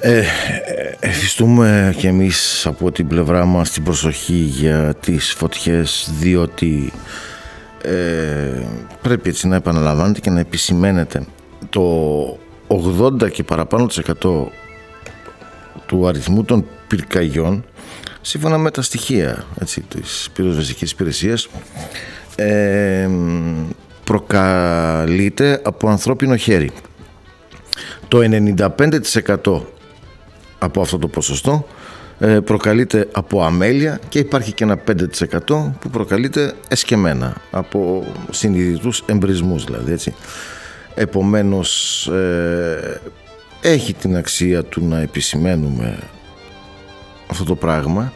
Ευχαριστούμε και εμείς από την πλευρά μας την προσοχή για τις φωτιές, διότι πρέπει έτσι να επαναλαμβάνετε και να επισημαίνετε το 80 και παραπάνω % του αριθμού των πυρκαγιών, σύμφωνα με τα στοιχεία της πυροσβεστικής υπηρεσίας, προκαλείται από ανθρώπινο χέρι. Το 95% από αυτό το ποσοστό προκαλείται από αμέλεια και υπάρχει και ένα 5% που προκαλείται εσκεμμένα από συνειδητούς εμπρισμούς, δηλαδή, έτσι. Επομένως έχει την αξία του να επισημαίνουμε αυτό το πράγμα,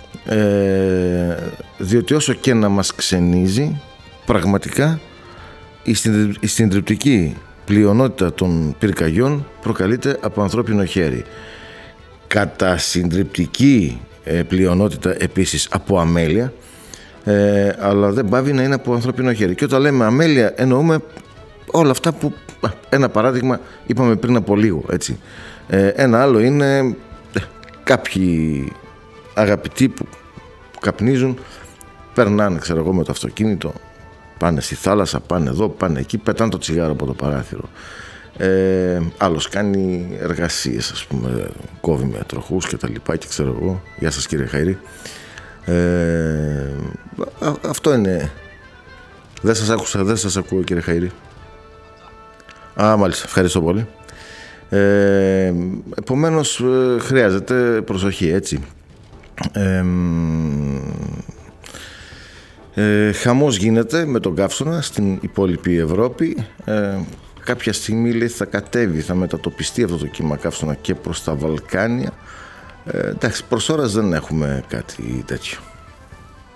διότι όσο και να μας ξενίζει, πραγματικά η συντριπτική πλειονότητα των πυρκαγιών προκαλείται από ανθρώπινο χέρι. Κατά συντριπτική πλειονότητα επίσης από αμέλεια, αλλά δεν πάβει να είναι από ανθρώπινο χέρι. Και όταν λέμε αμέλεια εννοούμε όλα αυτά που, ένα παράδειγμα είπαμε πριν από λίγο, έτσι. Ένα άλλο είναι κάποιοι αγαπητοί που καπνίζουν, περνάνε, ξέρω εγώ, με το αυτοκίνητο, πάνε στη θάλασσα, πάνε εδώ, πάνε εκεί, πετάνε το τσιγάρο από το παράθυρο. Άλλος κάνει εργασίες, ας πούμε, κόβει με τροχούς και τα λοιπά και ξέρω εγώ. Γεια σας, κύριε Χαΐρη. Αυτό είναι. Δεν σας άκουσα, δεν σας ακούω, κύριε Χαΐρη. Μάλιστα, ευχαριστώ πολύ. Επομένως χρειάζεται προσοχή, έτσι. Χαμός γίνεται με τον καύσωνα στην υπόλοιπη Ευρώπη. Κάποια στιγμή, λέει, θα κατέβει, θα μετατοπιστεί αυτό το κύμα καύσωνα και προς τα Βαλκάνια. Εντάξει, προς ώρας δεν έχουμε κάτι τέτοιο.